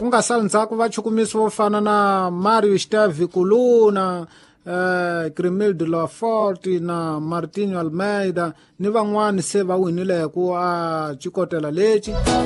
ku nga sali ndzhaku vachukumisi vo fana na Mario Stavi Kuluna, Grimil de la Forte na Martinho Almeida ni van'wani se va winile ku a cikotela leci.